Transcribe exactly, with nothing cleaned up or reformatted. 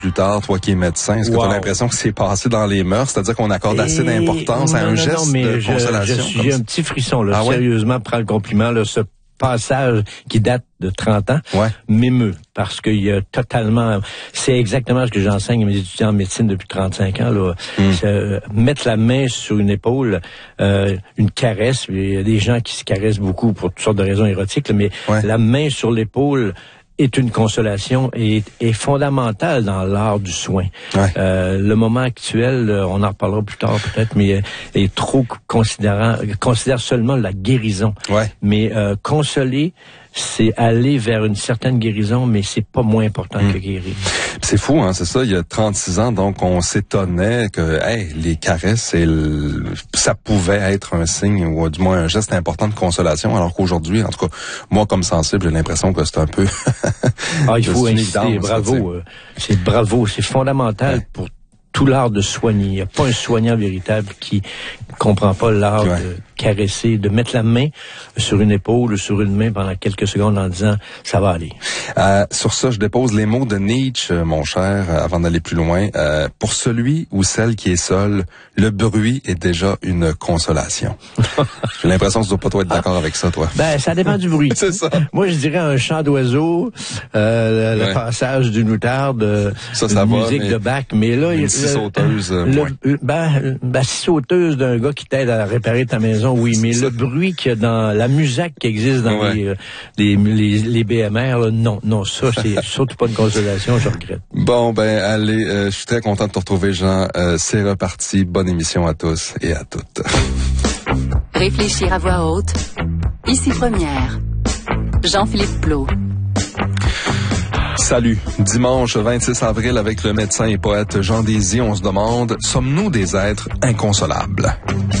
plus tard, toi qui es médecin, est-ce que wow. tu as l'impression que c'est passé dans les mœurs? C'est-à-dire qu'on accorde Et... assez d'importance non, à un non, geste non, mais de je, consolation? Je suis, j'ai un petit frisson, là. Ah, sérieusement, ouais? Prends le compliment, là, ce passage qui date de trente ans, ouais. m'émeut, parce qu'il y a totalement... C'est exactement ce que j'enseigne à mes étudiants en médecine depuis trente-cinq ans, là. Mm. Euh, mettre la main sur une épaule, euh, une caresse, il y a des gens qui se caressent beaucoup pour toutes sortes de raisons érotiques, là, mais ouais. la main sur l'épaule est une consolation et est fondamentale dans l'art du soin. Ouais. Euh, le moment actuel, on en reparlera plus tard peut-être, mais est trop considérant, considère seulement la guérison. Ouais. Mais euh, consoler, c'est aller vers une certaine guérison, mais c'est pas moins important mmh. que guérir. C'est fou, hein, c'est ça. Il y a trente-six ans, donc on s'étonnait que hey, les caresses, et le, ça pouvait être un signe ou du moins un geste important de consolation, alors qu'aujourd'hui, en tout cas, moi comme sensible, j'ai l'impression que c'est un peu. ah, il faut insister. Bravo, euh, c'est bravo, c'est fondamental ouais. pour tout l'art de soigner. Il n'y a pas un soignant véritable qui comprend pas l'art ouais. de caresser, de mettre la main sur une épaule ou sur une main pendant quelques secondes en disant « ça va aller euh, ». Sur ça, je dépose les mots de Nietzsche, mon cher, avant d'aller plus loin. Euh, pour celui ou celle qui est seul, le bruit est déjà une consolation. J'ai l'impression que tu dois pas toi être d'accord avec ça, toi. Ben, ça dépend du bruit. C'est ça. Moi, je dirais un chant d'oiseau, euh, le ouais. passage d'une outarde, ça, ça une va, musique de Bach, mais là... Une scie sauteuse. Euh, le, ben, ben, scie sauteuse d'un gars qui t'aide à réparer ta maison, oui, mais le bruit qu'il y a dans la musique qui existe dans ouais. les, les, les, les B M R, là, non, non, ça, c'est surtout pas une consolation, je regrette. Bon, ben, allez, euh, je suis très content de te retrouver, Jean. Euh, c'est reparti. Bonne émission à tous et à toutes. Réfléchir à voix haute. Ici Première. Jean-Philippe Plot. Salut. Dimanche vingt-six avril avec le médecin et poète Jean Désy, on se demande, sommes-nous des êtres inconsolables?